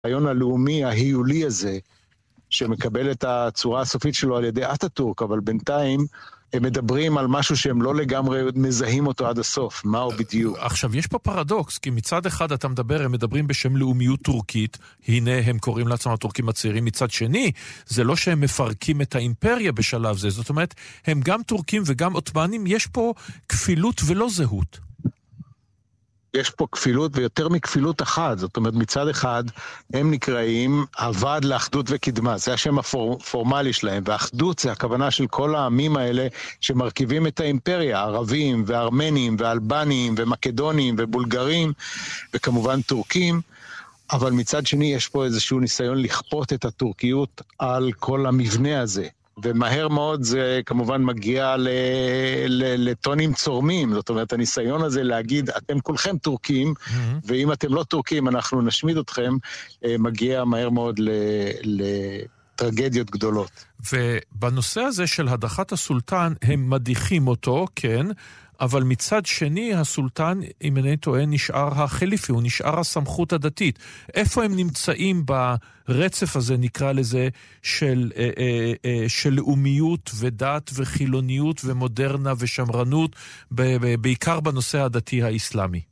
הרעיון הלאומי ההיולי הזה, שמקבל את הצורה הסופית שלו על ידי אטאטורק, אבל בינתיים הם מדברים על משהו שהם לא לגמרי מזהים אותו עד הסוף, מהו בדיוק. עכשיו, יש פה פרדוקס, כי מצד אחד אתה מדבר, הם מדברים בשם לאומיות טורקית, הנה הם קוראים לעצמם הטורקים הצעירים, מצד שני, זה לא שהם מפרקים את האימפריה בשלב זה, זאת אומרת, הם גם טורקים וגם עות'מאנים, יש פה כפילות ולא זהות. יש פה כפילות ויותר מכפילות אחת, זאת אומרת מצד אחד הם נקראים הוועד לאחדות וקדמה, זה השם הפורמלי שלהם, והאחדות זה הכוונה של כל העמים האלה שמרכיבים את האימפריה, ערבים וארמנים ואלבנים ומקדונים ובולגרים וכמובן טורקים, אבל מצד שני יש פה איזשהו ניסיון לכפות את הטורקיות על כל המבנה הזה. ומהר מאוד זה כמובן מגיע לטונים צורמים, זאת אומרת הניסיון הזה להגיד אתם כולכם טורקים, ואם אתם לא טורקים אנחנו נשמיד אתכם, מגיע מהר מאוד לטרגדיות גדולות. ובנושא הזה של הדחת הסולטן הם מדיחים אותו, כן, אבל מצד שני הסולטן, אם אני טועה, נשאר החליפי, הוא נשאר הסמכות הדתית. איפה הם נמצאים ברצף הזה, נקרא לזה, של לאומיות ודת וחילוניות ומודרנה ושמרנות, בעיקר בנושא הדתי האסלאמי?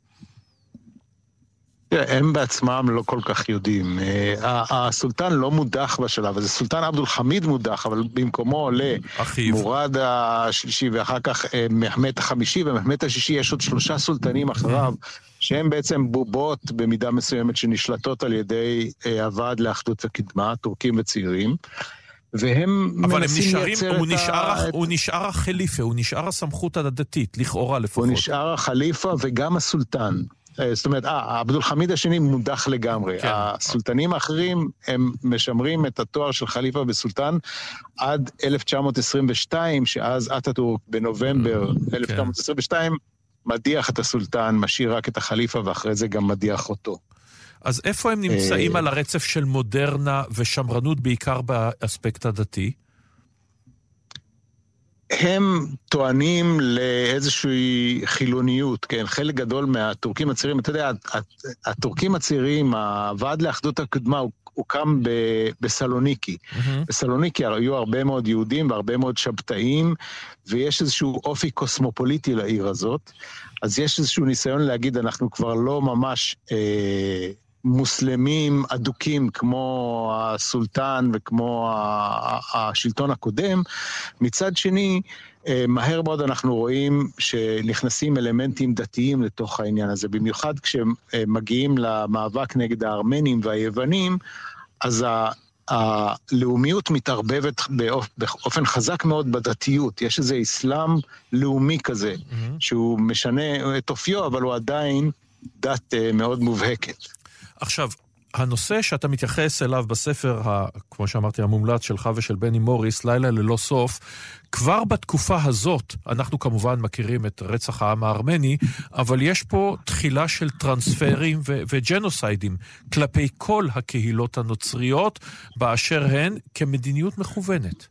הם בעצמם לא כל כך יודעים. הסולטן לא מודח בשלב הזה. סולטן עבדול חמיד מודח, אבל במקומו עולה מורד השלישי, ואחר כך מחמד החמישי, ומחמד השישי יש עוד 3 סולטנים אחריו, שהם בעצם בובות במידה מסוימת שנשלטות על ידי הוועד לאחדות וקדמה, טורקים וצעירים, והם מנסים לייצר הוא נשאר החליפה, הוא נשאר הסמכות הדתית, לכאורה לפחות. הוא נשאר החליפה וגם הסולטן. זאת אומרת, עבדול חמיד השני מודח לגמרי. כן. הסולטנים האחרים, הם משמרים את התואר של חליפה וסולטן עד 1922, שאז אטאטורק בנובמבר 1922 מדיח את הסולטן, משאיר רק את החליפה, ואחרי זה גם מדיח אותו. אז איפה הם נמצאים על הרצף של מודרנה ושמרנות, בעיקר באספקט הדתי? הם טוענים לאיזושהי חילוניות, כן, חלק גדול מהטורקים הצעירים, אתה יודע, הטורקים הצעירים, הוועד לאחדות הקדמה, הוא קם בסלוניקי. בסלוניקי היו הרבה מאוד יהודים והרבה מאוד שבתאים, ויש איזשהו אופי קוסמופוליטי לעיר הזאת, אז יש איזשהו ניסיון להגיד, אנחנו כבר לא ממש מוסלמים אדוקים כמו הסולטן וכמו השלטון הקודם. מצד שני, מהר מאוד אנחנו רואים שנכנסים אלמנטים דתיים לתוך העניין הזה, במיוחד כשמגיעים למאבק נגד הארמנים והיוונים, אז הלאומיות מתערבבת באופן חזק מאוד בדתיות. יש איזה אסלאם לאומי כזה, שהוא משנה את אופיו, אבל הוא עדיין דת מאוד מובהקת. עכשיו, הנושא שאתה מתייחס אליו בספר, כמו שאמרתי, המומלץ שלך ושל בני מוריס, לילה ללא סוף, כבר בתקופה הזאת, אנחנו כמובן מכירים את רצח העם הארמני, אבל יש פה תחילה של טרנספרים וג'נוסיידים כלפי כל הקהילות הנוצריות, באשר הן כמדיניות מכוונת.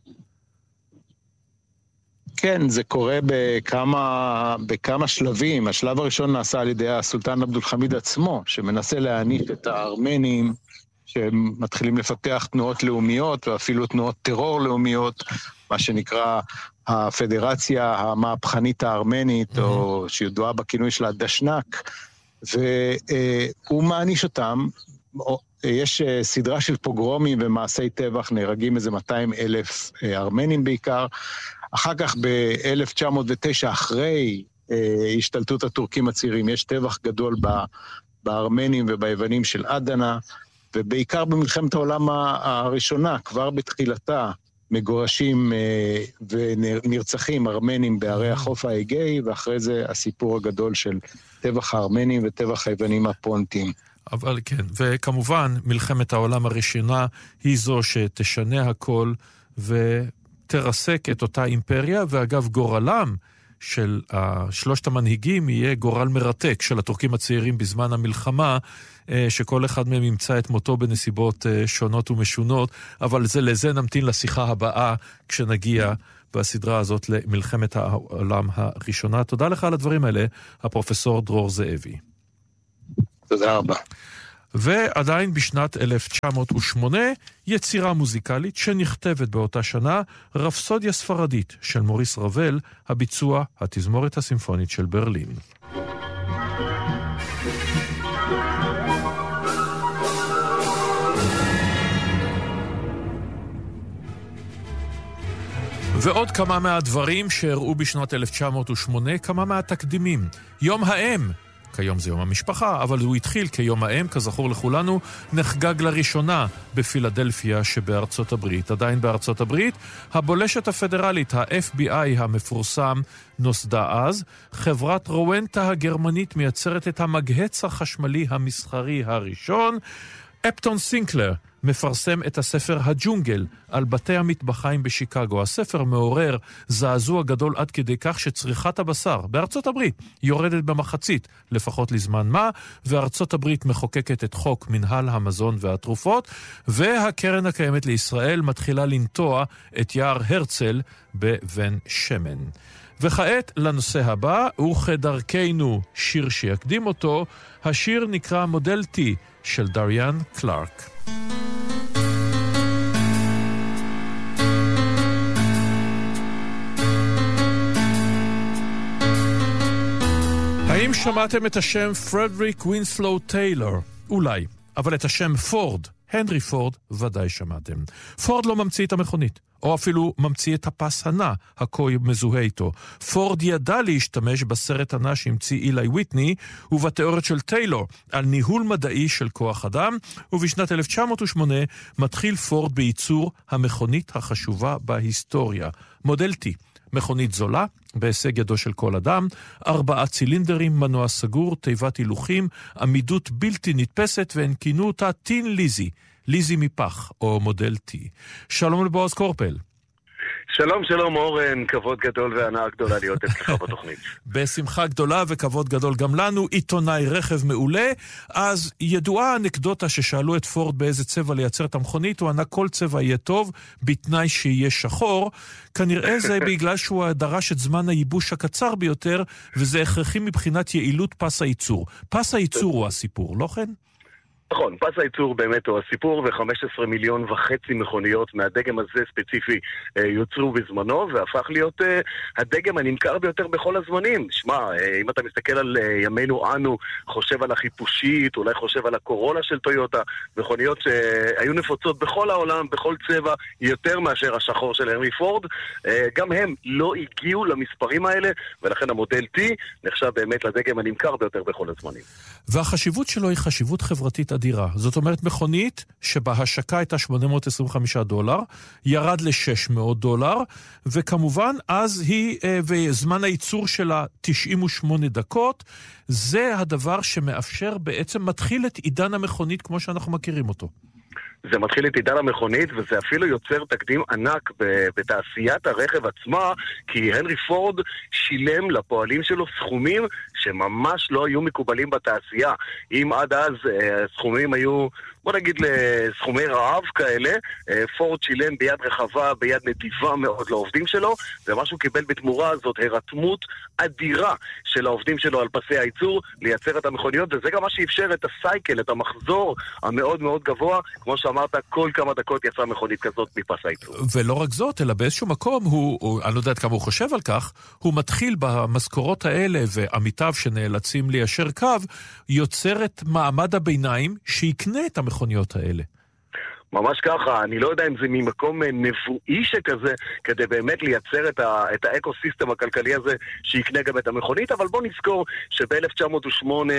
כן, זה קורה בכמה שלבים. השלב הראשון נעשה על ידי הסולטן עבדול חמיד עצמו, שמנסה להעניש את הארמנים, שמתחילים לפתח תנועות לאומיות, ואפילו תנועות טרור לאומיות, מה שנקרא הפדרציה המהפכנית הארמנית, או שידועה בכינוי שלה דשנק, והוא מעניש אותם. יש סדרה של פוגרומים ומעשי טבח, נהרגים איזה 200,000 ארמנים בעיקר. אחר כך ב-1909, אחרי השתלטות הטורקים הצעירים, יש טבח גדול בארמנים וביוונים של אדנה, ובעיקר במלחמת העולם הראשונה, כבר בתחילתה, מגורשים ונרצחים ארמנים בערי החוף האגאי, ואחרי זה הסיפור הגדול של טבח הארמנים וטבח היוונים הפונטים. אבל כן, וכמובן מלחמת העולם הראשונה היא זו שתשנה הכל תרסק את אותה אימפריה, ואגב גורלם של שלושת המנהיגים יהיה גורל מרתק של הטורקים הצעירים בזמן המלחמה, שכל אחד מהם ימצא את מותו בנסיבות שונות ומשונות, אבל לזה נמתין לשיחה הבאה כשנגיע בסדרה הזאת למלחמת העולם הראשונה. תודה לך על הדברים האלה, הפרופסור דרור זאבי. תודה רבה. ועדיין בשנת 1908 יצירה מוזיקלית שנכתבת באותה שנה, רפסודיה ספרדית של מוריס רבל, הביצוע התזמורת הסימפונית של ברלין. ועוד כמה מהדברים שהראו בשנת 1908, כמה מהתקדימים. יום האם, כיום זה יום המשפחה, אבל הוא התחיל כיום האם, כזכור לכולנו, נחגג לראשונה בפילדלפיה שבארצות הברית. עדיין בארצות הברית, הבולשת הפדרלית, ה-FBI המפורסם, נוסדה אז. חברת רואנטה הגרמנית מייצרת את המגהץ החשמלי המסחרי הראשון. אפטון סינקלר מפרסם את הספר הג'ונגל על בתי המטבחיים בשיקגו. הספר מעורר זעזוע גדול עד כדי כך שצריכת הבשר בארצות הברית יורדת במחצית, לפחות לזמן מה, וארצות הברית מחוקקת את חוק מנהל המזון והתרופות, והקרן הקיימת לישראל מתחילה לנטוע את יער הרצל בבן שמן. וכעת לנושא הבא, וכדרכנו שיר שיקדים אותו, השיר נקרא מודל T של דריאן קלארק. האם שמעתם את השם פרדריק וינסלו טיילור? אולי, אבל את השם פורד, הנרי פורד, ודאי שמעתם. פורד לא ממציא את המכונית, או אפילו ממציא את הפס הנע, הכה מזוהה איתו. פורד ידע להשתמש בסרט הנע שהמציא אילי ויטני, ובתיאוריות של טיילור, על ניהול מדעי של כוח אדם, ובשנת 1908 מתחיל פורד בייצור המכונית החשובה בהיסטוריה, מודל T. מכונית זולה, בהישג ידו של כל אדם, 4 צילינדרים, מנוע סגור, תיבת הילוכים, עמידות בלתי נתפסת, והן כינו אותה טין ליזי, ליזי מפח, או מודל T. שלום לבועז קורפל. שלום, שלום אורן, כבוד גדול והנאה גדולה להיות אצלך בתוכנית. בשמחה גדולה וכבוד גדול גם לנו, עיתונאי רכב מעולה. אז ידועה האנקדוטה ששאלו את פורד באיזה צבע לייצר את המכונית, הוא ענה כל צבע יהיה טוב, בתנאי שיהיה שחור. כנראה זה בגלל שהוא דרש את זמן הייבוש הקצר ביותר, וזה הכרחי מבחינת יעילות פס הייצור. פס הייצור הוא הסיפור, לא כן? נכון, פס הייצור באמת הוא הסיפור, ו15.5 מיליון מכוניות מהדגם הזה ספציפי יוצרו בזמנו, והפך להיות הדגם הנמכר ביותר בכל הזמנים. שמע, אם אתה מסתכל על ימינו אנו, חושב על החיפושית, אולי חושב על הקורולה של טויוטה, מכוניות שהיו נפוצות בכל העולם, בכל צבע, יותר מאשר השחור של הנרי פורד, גם הם לא הגיעו למספרים האלה, ולכן המודל T נחשב באמת לדגם הנמכר ביותר בכל הזמנים. והחשיבות שלו היא חשיבות חברתית אדירה. זאת אומרת, מכונית שבהשקה הייתה $825, ירד $600, וכמובן אז היא, וזמן הייצור שלה 98 דקות, זה הדבר שמאפשר, בעצם מתחיל את עידן המכונית כמו שאנחנו מכירים אותו. זה מתחיל את עידן המכונית, וזה אפילו יוצר תקדים ענק בתעשיית הרכב עצמה, כי הנרי פורד שילם לפועלים שלו סכומים שממש לא היו מקובלים בתעשייה. אם עד אז סכומים היו, בוא נגיד לסכומי רעב כאלה, פורד שילם ביד רחבה, ביד נדיבה מאוד לעובדים שלו, ומה שהוא קיבל בתמורה זאת הרתמות אדירה של העובדים שלו על פסי הייצור, לייצר את המכוניות, וזה גם מה שאפשר את הסייקל, את המחזור המאוד מאוד גבוה, כמו שאמרת, כל כמה דקות יצאה מכונית כזאת מפס הייצור. ולא רק זאת, אלא באיזשהו מקום, אני לא יודעת כמה הוא חושב על כך, הוא מתחיל במשכורות האלה, ועמיתיו שנאלצים ליישר קו, יוצר את מעמד הביניים שיקנה את המכוניות האלה. ממש ככה, אני לא יודע אם זה ממקום נבואי שכזה, כדי באמת לייצר את האקוסיסטם הכלכלי הזה שיקנה גם את המכונית, אבל בוא נזכור שב-1908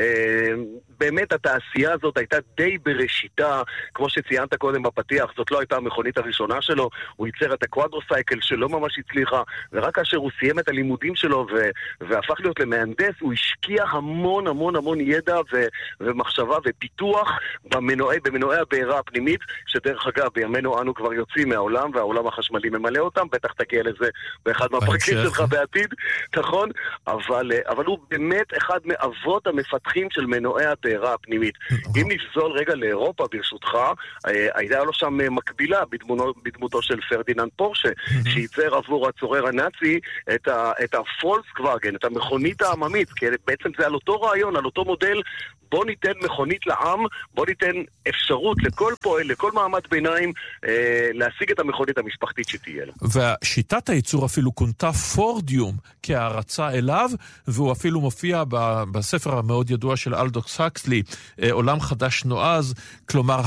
באמת התעשייה הזאת הייתה די בראשיתה, כמו שציינת קודם בפתיח, זאת לא הייתה המכונית הראשונה שלו, הוא ייצר את הקוואדרוסייקל שלא ממש הצליחה, ורק כאשר הוא סיים את הלימודים שלו והפך להיות למהנדס, הוא השקיע המון המון המון ידע ומחשבה ופיתוח במנועי הבעירה הפנימית, מכונית, שדרך אגב, בימינו אנו כבר יוצאים מהעולם, והעולם החשמלי ממלא אותם, בטח תגיע לזה באחד מהפרקים שלך בעתיד, נכון? אבל הוא באמת אחד מאבות המפתחים של מנועי התארה הפנימית. אם נפזול רגע לאירופה, ברשותך, הייתה לו שם מקבילה בדמותו של פרדיננד פורשה, שייצר עבור הצורר הנאצי את הפולקסווגן, את המכונית העממית, כי בעצם זה על אותו רעיון, על אותו מודל. בוא ניתן מכונית לעם, בוא ניתן אפשרות לכל פועל, לכל מעמד ביניים, להשיג את המכונית המשפחתית שתהיה לו. ושיטת הייצור אפילו כונתה פורדיום כהרצה אליו, והוא אפילו מופיע בספר המאוד ידוע של אלדוס הקסלי, עולם חדש נועז, כלומר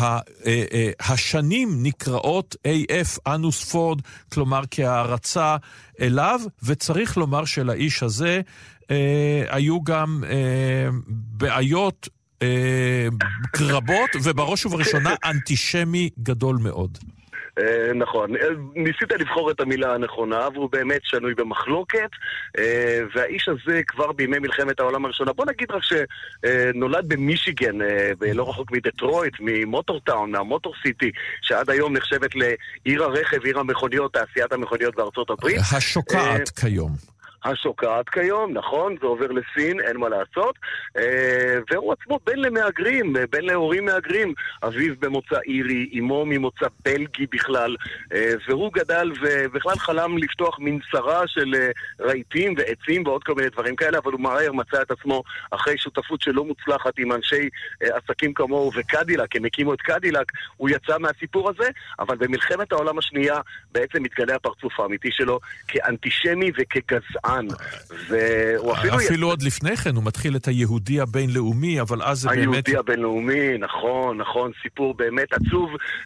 השנים נקראות AF אנוס פורד, כלומר כהרצה אליו, וצריך לומר שלאיש הזה היו גם בעיות רבות, ובראש ובראשונה אנטישמי גדול מאוד. נכון, ניסית לבחור את המילה הנכונה, והוא באמת שנוי במחלוקת, והאיש הזה כבר בימי מלחמת העולם הראשונה, בוא נגיד רק שנולד במישיגן, לא רחוק מדטרויט, ממוטורטאון, מהמוטור סיטי, שעד היום נחשבת לעיר הרכב, עיר המכוניות, תעשיית המכוניות בארצות הברית. השוקעת כיום. השוקעת כיום, נכון, זה עובר לסין, אין מה לעשות, והוא עצמו בן למהגרים, בן להורים מהגרים, אביו במוצא אירי, אמו ממוצא בלגי בכלל, והוא גדל ובכלל חלם לפתוח מנסרה של רהיטים ועצים ועוד כל מיני דברים כאלה, אבל הוא מהר מצא את עצמו אחרי שותפות שלא מוצלחת עם אנשי עסקים כמוהו וקדילק, הם הקימו את קדילק, הוא יצא מהסיפור הזה, אבל במלחמת העולם השנייה בעצם מתגלה הפרצוף האמיתי שלו כאנטישמי וכגזען. אפילו עוד לפני כן הוא מתחיל את היהודי הבינלאומי, אבל אז זה באמת... היהודי הבינלאומי, נכון, סיפור באמת עצוב,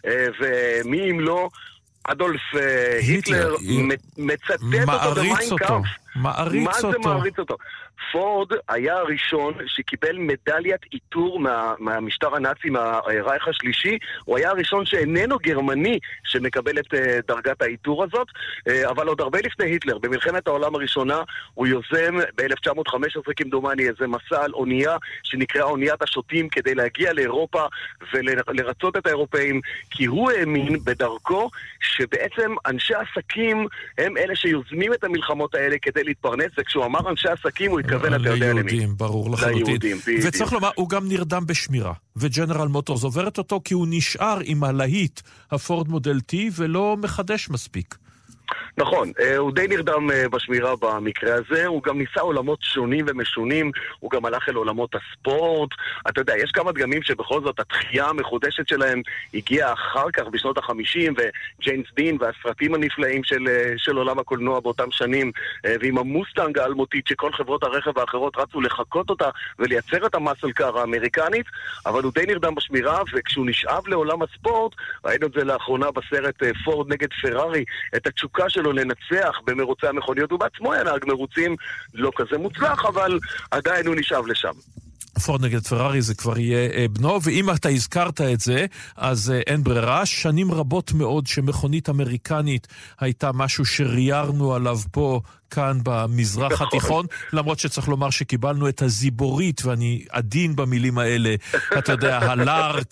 ומי אם לא אדולף היטלר מצטט אותו במיינקאמפ. מעריץ אותו. פורד היה הראשון שקיבל מדליית איתור מהמשטר הנאצי, מהרייך השלישי. הוא היה הראשון שאיננו גרמני שמקבל את דרגת האיתור הזאת, אבל עוד הרבה לפני היטלר, במלחמת העולם הראשונה, הוא יוזם ב-1915 כמדומני איזה מסע על אונייה שנקרא אוניית השוטים, כדי להגיע לאירופה ולרצות את האירופאים, כי הוא האמין בדרכו שבעצם אנשי עסקים הם אלה שיוזמים את המלחמות האלה כדי להתפרנס, וכשהוא אמר אנשי עסקים הוא התכוון, אתה יודע למי. ליהודים, ברור לחלוטין. וצריך לומר, הוא גם נרדם בשמירה, וג'נרל מוטורס עוברת אותו כי הוא נשאר עם הלהיט הפורד מודל T ולא מחדש מספיק. נכון, הוא די נרדם בשמירה במקרה הזה, הוא גם ניסה עולמות שונים ומשונים, הוא גם הלך אל עולמות הספורט, אתה יודע, יש כמה דגמים שבכל זאת התחייה המחודשת שלהם הגיעה אחר כך בשנות ה-50, וג'יינס דין והסרטים הנפלאים של עולם הקולנוע באותם שנים, ועם המוסטנג האלמותית שכל חברות הרכב האחרות רצו לחקות אותה ולייצר את המאסלקר האמריקנית, אבל הוא די נרדם בשמירה, וכשהוא נשאב לעולם הספורט, ראינו את זה לאחרונה בסרט פורד נגד פרארי, את התשוקה שלו לנצח במרוצי המכוניות, הוא בעצמו היה נהג מרוצים לא כזה מוצלח, אבל עדיין הוא נשאב לשם. פורד נגד פרארי זה כבר יהיה בנו, ואם אתה הזכרת את זה, אז אין ברירה. שנים רבות מאוד שמכונית אמריקנית הייתה משהו שריירנו עליו פה, כאן במזרח התיכון, למרות שצריך לומר שקיבלנו את הזיבורית, ואני עדין במילים האלה, אתה יודע, הלארק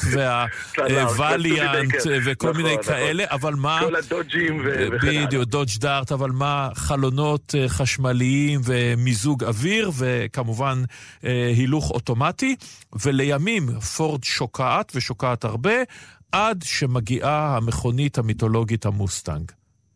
והווליאנט וכל מיני כאלה, אבל מה... כל הדודג'ים בדיוק, דודג' דארט, אבל מה חלונות חשמליים ומיזוג אוויר, וכמובן הילוך אוטומטי, ולימים פורד שוקעת, ושוקעת הרבה, עד שמגיעה המכונית המיתולוגית המוסטנג.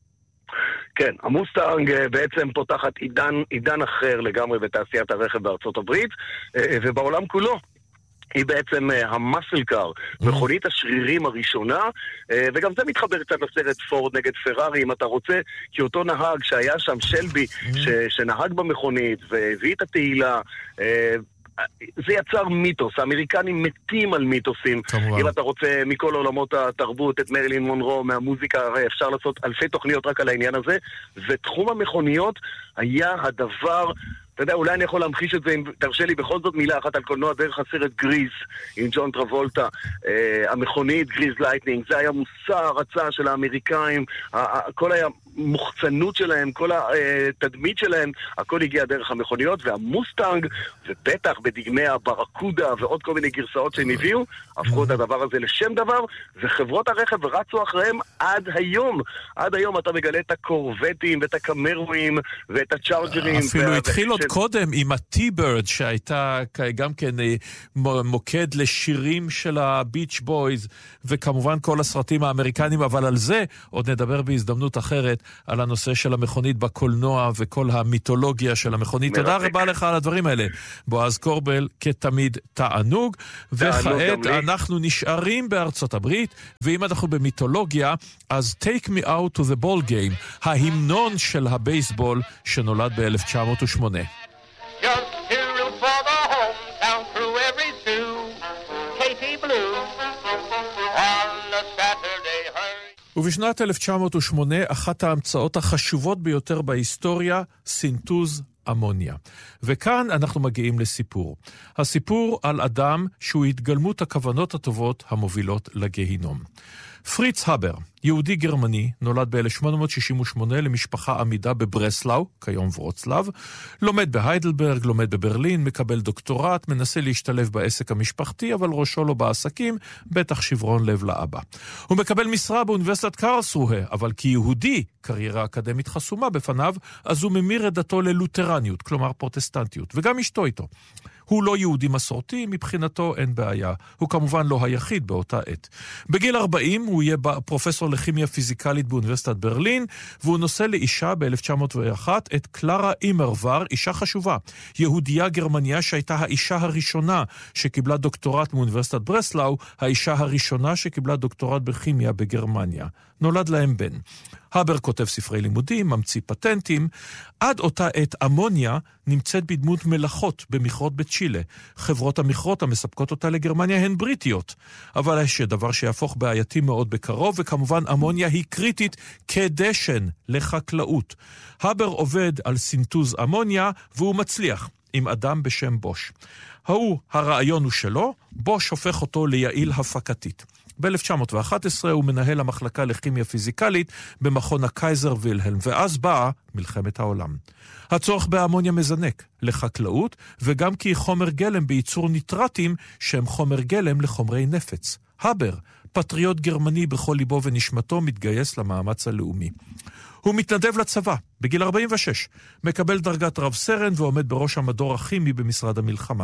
כן, המוסטנג בעצם פותחת עידן אחר לגמרי בתעשיית הרכב בארצות הברית, ובעולם כולו. היא בעצם המאסלקר, מכונית השרירים הראשונה, וגם זה מתחבר קצת לסרט פורד נגד פרארי, אם אתה רוצה, כי אותו נהג שהיה שם, שלבי, שנהג במכונית והביא את התהילה, זה יצר מיתוס, האמריקנים מתים על מיתוסים. אם אתה רוצה מכל עולמות התרבות, את מרילין מונרו, מהמוזיקה, הרי אפשר לעשות אלפי תוכניות רק על העניין הזה, ותחום המכוניות היה הדבר... אתה יודע, אולי אני יכול להמחיש את זה, אם תרשה לי בכל זאת מילה אחת על קולנוע דרך הסרט גריז, עם ג'ון טרבולטה, המכונית גריז לייטנינג, זה היה מושא הרצה של האמריקאים, הכל היה המוחצנות שלהם, כל התדמית שלהם, הכל הגיע דרך המכוניות, והמוסטנג, ובטח בדגמי הברקודה ועוד כל מיני גרסאות שהם הביאו, הפכו את הדבר הזה לשם דבר, וחברות הרכב רצו אחריהם עד היום. עד היום אתה מגלה את הקורבטים ואת הקמרואים ואת הצ'ארג'רים. אפילו התחיל עוד קודם עם הטי-בירד, שהייתה גם כן מוקד לשירים של הביץ' בויז, וכמובן כל הסרטים האמריקנים, אבל על זה עוד נדבר בהזדמנות אחרת, על הנושא של המכונית בקולנוע וכל המיתולוגיה של המכונית. תודה רבה לך על הדברים האלה. בועז קורבל, כתמיד תענוג, וכעת אנחנו נשארים בארצות הברית, ואם אנחנו במיתולוגיה, אז Take Me Out to the Ball Game, ההמנון של הבייסבול שנולד ב-1908. ובשנת 1908, אחת ההמצאות החשובות ביותר בהיסטוריה, סינתוז אמוניה. וכאן אנחנו מגיעים לסיפור. הסיפור על אדם שהוא התגלמות הכוונות הטובות המובילות לגיהינום. פריץ הבר, יהודי גרמני, נולד ב-1868 למשפחה עמידה בברסלאו, כיום ורוצלב, לומד בהיידלברג, לומד בברלין, מקבל דוקטורט, מנסה להשתלב בעסק המשפחתי, אבל ראשו לא בעסקים, בטח שברון לב לאבא. הוא מקבל משרה באוניברסיטת קרלסרוה, אבל כיהודי, קריירה אקדמית חסומה בפניו, אז הוא ממיר את דתו ללותרניות, כלומר פרוטסטנטיות, וגם אשתו איתו. הוא לא יהודי מסורתי, מבחינתו אין בעיה. הוא כמובן לא היחיד באותה עת. בגיל 40 הוא יהיה פרופסור לכימיה פיזיקלית באוניברסיטת ברלין, והוא נושא לאישה ב-1901 את קלרה אימרוור, אישה חשובה. יהודייה גרמניה שהייתה האישה הראשונה שקיבלה דוקטורט מאוניברסיטת ברסלאו, האישה הראשונה שקיבלה דוקטורט בכימיה בגרמניה. נולד להם בן. הבר כותב ספרי לימודים, ממציא פטנטים. עד אותה עת אמוניה נמצאת בדמות מלאכות במכרות בצ'ילה. חברות המכרות המספקות אותה לגרמניה הן בריטיות. אבל יש דבר שיהפוך בעייתי מאוד בקרוב, וכמובן אמוניה היא קריטית כדשן לחקלאות. הבר עובד על סינתוז אמוניה, והוא מצליח עם אדם בשם בוש. הרעיון הוא שלו, בוש הופך אותו ליעיל הפקתית. ב-1911 הוא מנהל המחלקה לכימיה פיזיקלית במכון הקייזר וילהלם, ואז באה מלחמת העולם. הצורך באמוניה מזנק לחקלאות, וגם כי היא חומר גלם בייצור ניטרטים שהם חומר גלם לחומרי נפץ. הבר, פטריוט גרמני בכל ליבו ונשמתו, מתגייס למאמץ הלאומי. הוא מתנדב לצבא, בגיל 46, מקבל דרגת רב סרן ועומד בראש המדור הכימי במשרד המלחמה.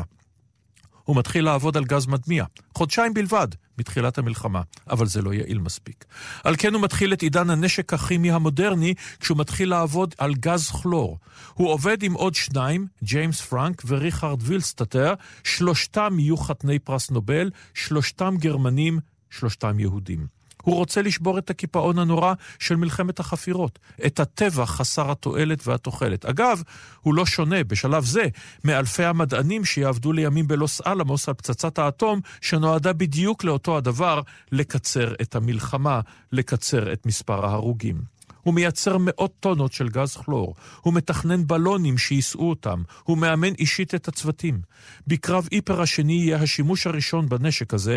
הוא מתחיל לעבוד על גז מדמיע, חודשיים בלבד בתחילת המלחמה, אבל זה לא יעיל מספיק. על כן הוא מתחיל את עידן הנשק הכימי המודרני, כשהוא מתחיל לעבוד על גז כלור. הוא עובד עם עוד שניים, ג'יימס פרנק וריכרד וילסטטר, שלושתם יהיו חתני פרס נובל, שלושתם גרמנים, שלושתם יהודים. הוא רוצה לשבור את הקיפאון הנורא של מלחמת החפירות, את הטבע חסר התועלת והתוחלת. אגב, הוא לא שונה בשלב זה מאלפי המדענים שיעבדו לימים בלוס אלמוס על פצצת האטום, שנועדה בדיוק לאותו הדבר, לקצר את המלחמה, לקצר את מספר ההרוגים. הוא מייצר מאות טונות של גז כלור. הוא מתכנן בלונים שייסעו אותם. הוא מאמן אישית את הצוותים. בקרב איפר השני יהיה השימוש הראשון בנשק הזה,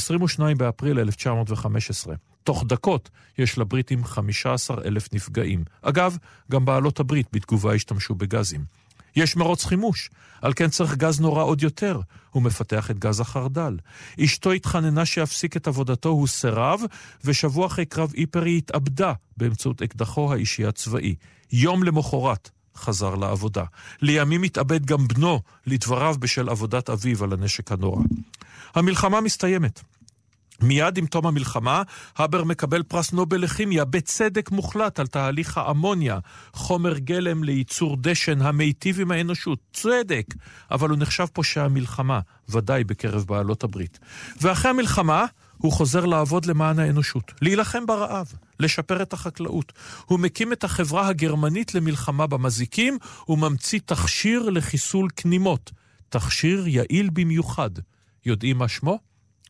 22 באפריל 1915. תוך דקות יש לבריטים 15,000 נפגעים. אגב, גם בעלות הברית בתגובה השתמשו בגזים. יש מרוץ חימוש, על כן צריך גז נורא עוד יותר. הוא מפתח את גז החרדל. אשתו התחננה שיפסיק את עבודתו, הוא סירב, ושבוע אחרי קרב איפר היא התאבדה באמצעות אקדחו האישי הצבאי. יום למחרת חזר לעבודה. לימים התאבד גם בנו, לדבריו בשל עבודת אביו על הנשק הנורא. המלחמה מסתיימת. מיד עם תום המלחמה, הבר מקבל פרס נובל לכימיה בצדק מוחלט על תהליך האמוניה, חומר גלם לייצור דשן המיטיב עם האנושות. צדק, אבל הוא נחשב פושע המלחמה, ודאי בקרב בעלות הברית. ואחרי המלחמה, הוא חוזר לעבוד למען האנושות, להילחם ברעב, לשפר את החקלאות. הוא מקים את החברה הגרמנית למלחמה במזיקים, וממציא תכשיר לחיסול כנימות. תכשיר יעיל במיוחד. יודעים מה שמו?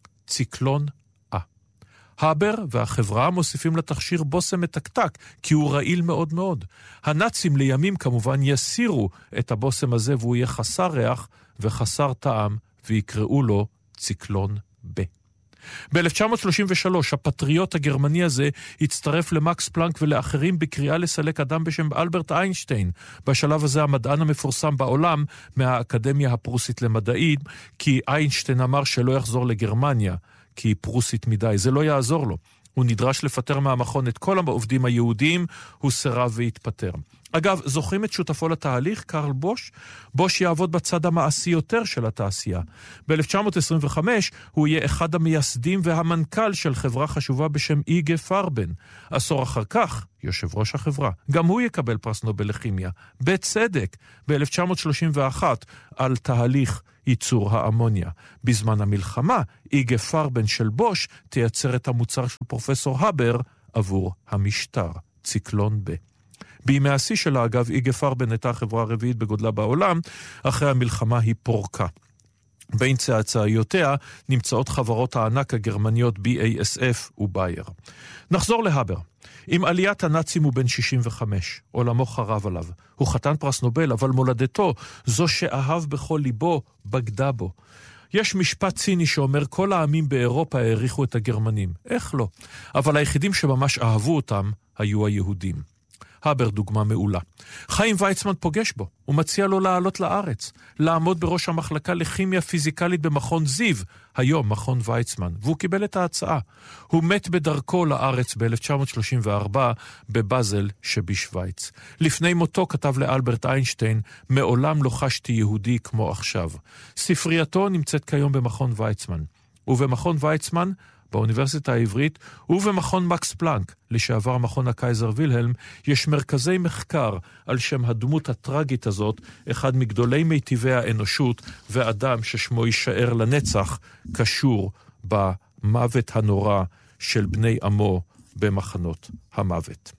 ציקלון A. הבר והחברה מוסיפים לתכשיר בושם מתקתק, כי הוא רעיל מאוד מאוד. הנאצים לימים כמובן יסירו את הבושם הזה, והוא יהיה חסר ריח וחסר טעם, ויקראו לו ציקלון B. ב-1933 הפטריוט הגרמני הזה הצטרף למקס פלנק ולאחרים בקריאה לסלק אדם בשם אלברט איינשטיין, בשלב הזה המדען המפורסם בעולם מהאקדמיה הפרוסית למדעים, כי איינשטיין אמר שלא יחזור לגרמניה, כי היא פרוסית מדי, זה לא יעזור לו. הוא נדרש לפטר מהמכון את כל העובדים היהודים, הוא סירב והתפטר. אגב, זוכרים את שותפו לתהליך, קרל בוש? בוש יעבוד בצד המעשי יותר של התעשייה. ב-1925 הוא יהיה אחד המייסדים והמנכ"ל של חברה חשובה בשם איגה פרבן. עשור אחר כך, יושב ראש החברה, גם הוא יקבל פרס נובל לכימיה, בצדק, ב-1931, על תהליך ייצור האמוניה. בזמן המלחמה, איגה פרבן של בוש תייצר את המוצר של פרופסור הבר עבור המשטר, ציקלון ב. בימי השיא שלה, אגב, איגה פרבן הייתה החברה הרביעית בגודלה בעולם, אחרי המלחמה היא פורקה. בין צאצאיותיה נמצאות חברות הענק הגרמניות BASF ובייר. נחזור להבר. עם עליית הנאצים הוא בן 65, עולמו חרב עליו. הוא חתן פרס נובל, אבל מולדתו, זו שאהב בכל ליבו, בגדה בו. יש משפט ציני שאומר, כל העמים באירופה העריכו את הגרמנים. איך לא? אבל היחידים שממש אהבו אותם היו היהודים. הבר דוגמה מעולה. חיים ויצמן פוגש בו, הוא מציע לו לעלות לארץ, לעמוד בראש המחלקה לכימיה פיזיקלית במכון זיו, היום מכון ויצמן, והוא קיבל את ההצעה. הוא מת בדרכו לארץ ב-1934 בבאזל שבשוויץ. לפני מותו כתב לאלברט איינשטיין, מעולם לא חשתי יהודי כמו עכשיו. ספרייתו נמצאת כיום במכון ויצמן. ובמכון ויצמן, באוניברסיטה העברית ובמכון מקס פלנק, לשעבר מכון הקייזר וילהלם, יש מרכזי מחקר על שם הדמות הטרגית הזאת, אחד מגדולי מיטיבי האנושות, ואדם ששמו יישאר לנצח, קשור במוות הנורא של בני עמו במחנות המוות.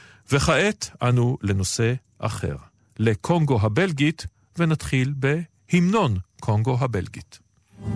וכעת אנו לנושא אחר, לקונגו הבלגית, ונתחיל בהמנון קונגו הבלגית.